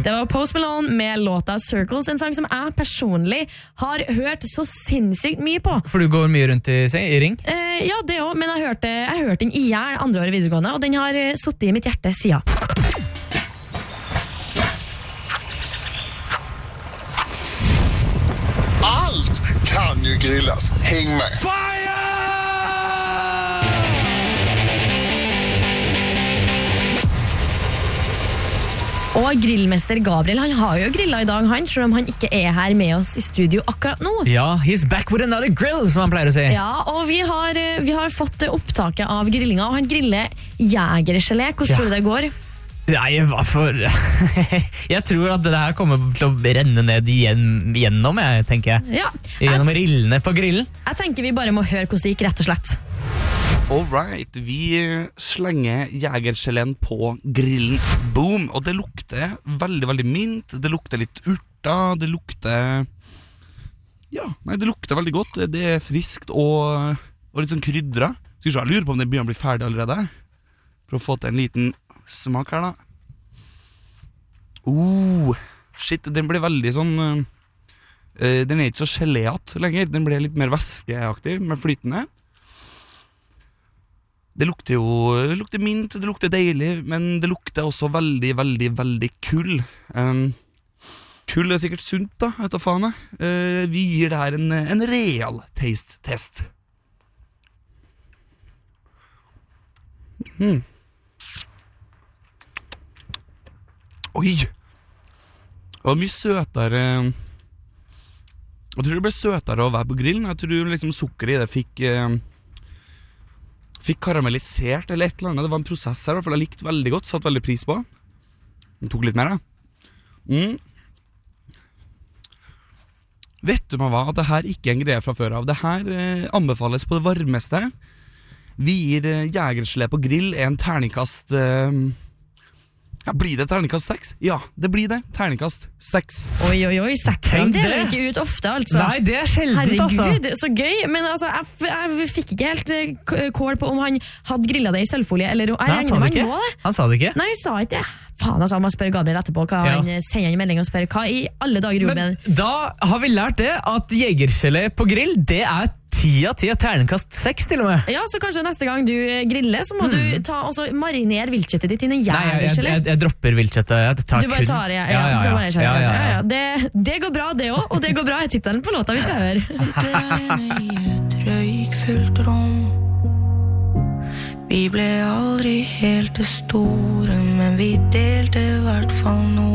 Det var Post Malone med låta Circles, en sang som jeg personlig har hørt så sinnssykt mye på. For du går mye rundt i ring? Ja, det også, men jeg hørte den i hjel andre året videregående, og den har suttet i mitt hjerte siden. Allt kan ju grillas. Häng med. Fire! Og grillmester Gabriel, han har jo grillet i dag, selv om han ikke her med oss i studio akkurat nå. Ja, he's back with another grill, som han pleier å si. Ja, og vi har fått opptaket av grillinga, og han griller jegergelé. Hvordan tror du det går? Nei, hva for... Jeg tror at det her kommer til å renne ned gjennom, tenker jeg. Ja, gjennom rillene på grillen. Jeg tenker vi bare må høre hvordan det gikk, rett og slett. Alright, vi slenger jegergeleen på grillen. Boom! Og det lukter veldig, veldig mint. Det lukter litt urta. Det lukter... Ja, nei, det lukter veldig godt. Det er friskt og litt sånn krydra. Skal vi se, jeg lurer på om det begynner å bli ferdig allerede. For å få til en liten smak her da. Shit, den ble veldig sånn... den er ikke så geléat lenger. Den ble litt mer væskeaktig, mer flytende. Det lukter mint, det lukter deilig, men det lukter også veldig, veldig, veldig kull. Kull er sikkert sunt da, vet du faen jeg. Vi gir det her en real taste-test. Oi! Det var mye søtere. Jeg tror det ble søtere å være på grillen. Jeg tror liksom sukkeret i det fikk karamellisert eller et eller annet. Det var en prosess her, for jeg likte veldig godt, satt veldig pris på. Den tok litt mer, da. Vet du hva, at det her ikke er en greie fra før av. Det her anbefales på det varmeste. Vi gir jegergelé på grill en terningkast... Ja, blir det terningkast 6? Ja, det blir det. Terningkast 6. Oi, 6 deler ikke ut ofte, altså. Nei, det er sjeldent, altså. Herregud, så gøy. Men altså, jeg fikk ikke helt kål på om han hadde grillet det i sølvfolie, eller... Han sa det ikke. Han sa det ikke. Nei, han sa ikke det. Faen, altså, han må spørre Gabriel etterpå. Han sender en melding og spør hva i alle dager gjorde med det. Da har vi lært det, at jegergelé på grill, det er 10 av 10, terningkast 6 til og med. Ja, så kanskje neste gang du griller, så må du marinere viltkjøttet ditt inn i jegergelé. Nei, jeg dropper viltkjøttet. Du bare tar det, ja. Det går bra det også, og det går bra i titelen på låta vi skal høre. Sitter i et røykfullt rom. Vi ble aldri helt det store, men vi delte I hvert fall noe.